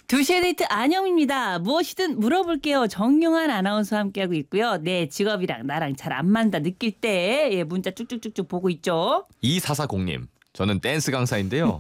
2시의 데이트 안영입니다. 무엇이든 물어볼게요. 정용한 아나운서와 함께하고 있고요. 내 직업이랑 나랑 잘 안 맞다 느낄 때 문자 쭉쭉쭉쭉 보고 있죠. 2440님, 저는 댄스 강사인데요.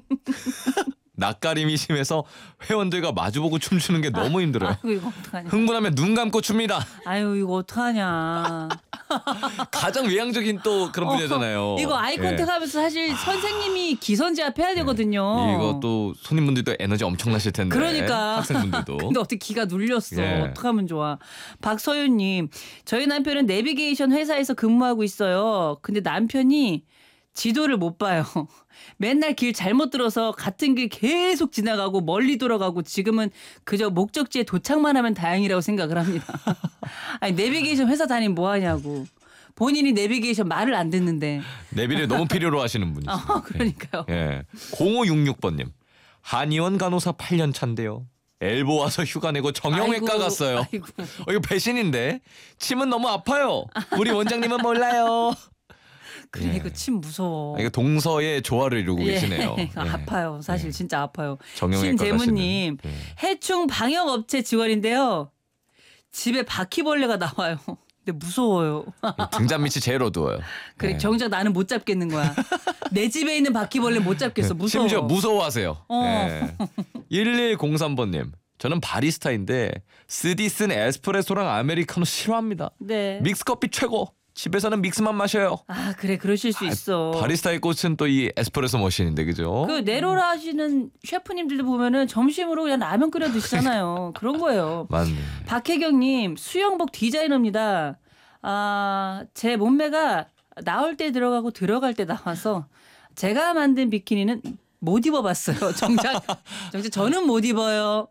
낯가림이 심해서 회원들과 마주보고 춤추는 게 너무 힘들어요. 아이고 이거 어떡하냐. 흥분하면 눈 감고 춥니다. 아유 이거 어떡하냐. 가장 외향적인 또 그런 분야잖아요. 이거 아이 컨택 하면서 사실 선생님이 기선제압 해야 되거든요. 이거 또 손님분들도 에너지 엄청나실 텐데. 그러니까. 학생분들도. 근데 어떻게 기가 눌렸어. 예. 어떡하면 좋아. 박서윤님, 저희 남편은 내비게이션 회사에서 근무하고 있어요. 근데 남편이 지도를 못 봐요. 맨날 길 잘못 들어서 같은 길 계속 지나가고 멀리 돌아가고 지금은 그저 목적지에 도착만 하면 다행이라고 생각을 합니다. 아니 내비게이션 회사 다니면 뭐 하냐고. 본인이 내비게이션 말을 안 듣는데. 내비를 너무 필요로 하시는 분이시죠. 그러니까요. 예. 0566번님. 한의원 간호사 8년 차인데요. 엘보 와서 휴가 내고 정형외과 갔어요. 아이고. 이거 배신인데. 침은 너무 아파요. 우리 원장님은 몰라요. 그래 예. 이거 침 무서워. 이거 동서의 조화를 이루고 계시네요. 예. 아파요. 사실 진짜 아파요. 정형외과 신재무님, 가시는. 해충 방역업체 직원인데요. 집에 바퀴벌레가 나와요. 근데 무서워요. 등잔 밑이 제일 어두워요. 그래 예. 정작 나는 못 잡겠는 거야. 내 집에 있는 바퀴벌레 못 잡겠어. 무서워. 심지어 무서워하세요. 어. 예. 1103번님. 저는 바리스타인데 쓰디 쓴 에스프레소랑 아메리카노 싫어합니다. 네. 믹스커피 최고. 집에서는 믹스만 마셔요. 아 그래 그러실 수 있어. 바리스타의 꽃은 또 이 에스프레소 머신인데 그죠? 그 네로라 하시는 셰프님들도 보면은 점심으로 그냥 라면 끓여 드시잖아요. 그런 거예요. 맞네. 박혜경님 수영복 디자이너입니다. 제 몸매가 나올 때 들어가고 들어갈 때 나와서 제가 만든 비키니는 못 입어봤어요. 정작 저는 못 입어요.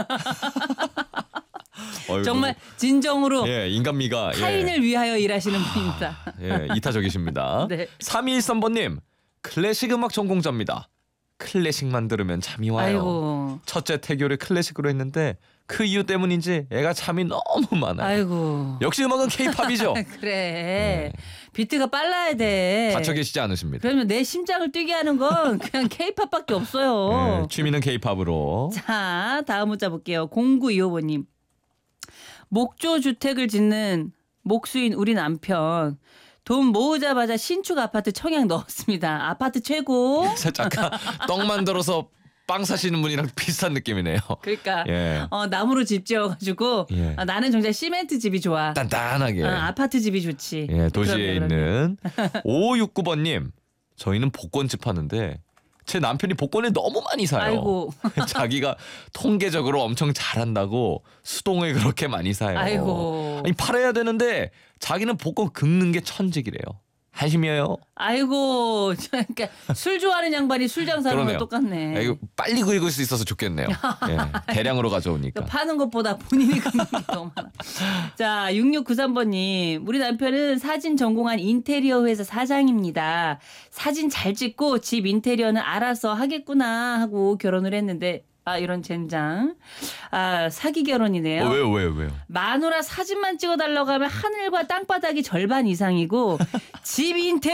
어이구. 정말 진정으로 예, 인간미가 타인을 위하여 일하시는 분입니다. 예, 이타적이십니다. 네. 3213번님 클래식 음악 전공자입니다. 클래식만 들으면 잠이 와요. 아이고. 첫째 태교를 클래식으로 했는데 그 이유 때문인지 애가 잠이 너무 많아요. 아이고. 역시 음악은 케이팝이죠. 그래. 비트가 빨라야 돼. 갇혀 계시지 않으십니다. 그러면 내 심장을 뛰게 하는 건 그냥 케이팝밖에 없어요. 예, 취미는 케이팝으로. 자, 다음 문자 볼게요. 0925번님. 목조 주택을 짓는 목수인 우리 남편. 돈 모으자마자 신축 아파트 청약 넣었습니다. 아파트 최고. 살짝 떡 만들어서 빵 사시는 분이랑 비슷한 느낌이네요. 그러니까 예. 나무로 집 지어가지고 예. 나는 정말 시멘트 집이 좋아. 단단하게. 아파트 집이 좋지. 예, 도시에 그럼요. 있는 5569번님. 저희는 복권집 하는데 제 남편이 복권을 너무 많이 사요. 아이고. 자기가 통계적으로 엄청 잘한다고 수동을 그렇게 많이 사요. 아이고. 아니 팔아야 되는데 자기는 복권 긁는 게 천직이래요. 한심해요. 아이고, 그러니까 술 좋아하는 양반이 술 장사하는 건 그러네요. 똑같네. 야, 이거 빨리 긁을 수 있어서 좋겠네요. 예, 대량으로 가져오니까. 파는 것보다 본인이 긁는 게 더 많아. 자, 6693번님. 우리 남편은 사진 전공한 인테리어 회사 사장입니다. 사진 잘 찍고 집 인테리어는 알아서 하겠구나 하고 결혼을 했는데 이런 젠장. 사기 결혼이네요. 왜요? 마누라 사진만 찍어달라고 하면 하늘과 땅바닥이 절반 이상이고 집 인테리어